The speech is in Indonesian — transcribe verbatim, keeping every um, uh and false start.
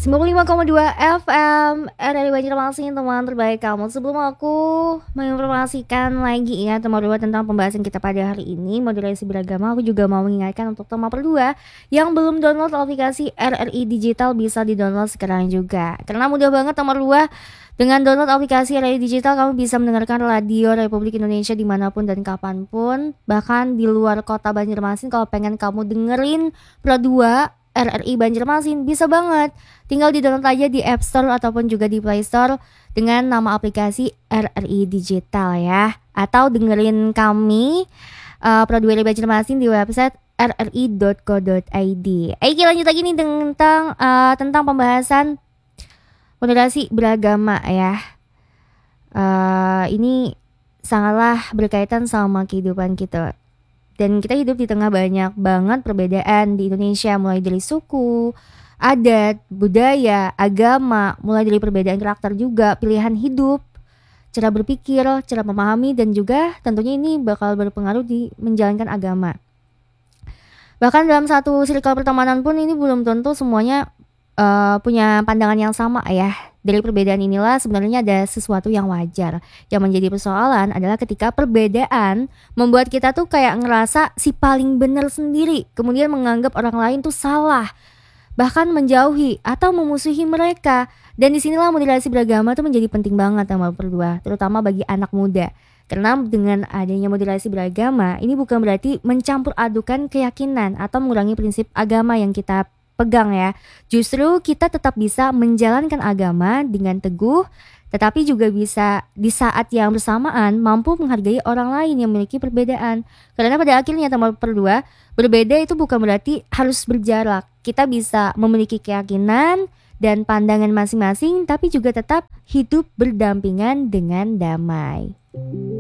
sembilan puluh lima koma dua F M R R I Banjarmasin, teman terbaik kamu. Sebelum aku menginformasikan lagi ya teman berdua tentang pembahasan kita pada hari ini, moderasi beragama, aku juga mau mengingatkan untuk teman berdua yang belum download aplikasi R R I Digital bisa di-download sekarang juga. Karena mudah banget teman berdua, dengan download aplikasi R R I Digital kamu bisa mendengarkan radio Republik Indonesia dimanapun dan kapanpun. Bahkan di luar kota Banjarmasin, kalau pengen kamu dengerin Pro dua R R I Banjarmasin bisa banget. Tinggal di-download aja di App Store ataupun juga di Play Store dengan nama aplikasi R R I Digital ya. Atau dengerin kami uh, Pro dua R R I Banjarmasin di website r r i dot co dot i d. Ayo kita lanjut lagi nih tentang uh, tentang pembahasan moderasi beragama ya. Uh, ini sangatlah berkaitan sama kehidupan kita. Dan kita hidup di tengah banyak banget perbedaan di Indonesia, mulai dari suku, adat, budaya, agama, mulai dari perbedaan karakter juga, pilihan hidup, cara berpikir, cara memahami, dan juga tentunya ini bakal berpengaruh di menjalankan agama. Bahkan dalam satu circle pertemanan pun ini belum tentu semuanya uh, punya pandangan yang sama ya. Dari perbedaan inilah sebenarnya ada sesuatu yang wajar. Yang menjadi persoalan adalah ketika perbedaan membuat kita tuh kayak ngerasa si paling benar sendiri, kemudian menganggap orang lain tuh salah, bahkan menjauhi atau memusuhi mereka. Dan disinilah moderasi beragama tuh menjadi penting banget sama berdua, terutama bagi anak muda. Karena dengan adanya moderasi beragama, ini bukan berarti mencampur adukan keyakinan atau mengurangi prinsip agama yang kita pegang ya. Justru kita tetap bisa menjalankan agama dengan teguh, tetapi juga bisa di saat yang bersamaan mampu menghargai orang lain yang memiliki perbedaan. Karena pada akhirnya teman berdua, berbeda itu bukan berarti harus berjarak. Kita bisa memiliki keyakinan dan pandangan masing-masing, tapi juga tetap hidup berdampingan dengan damai.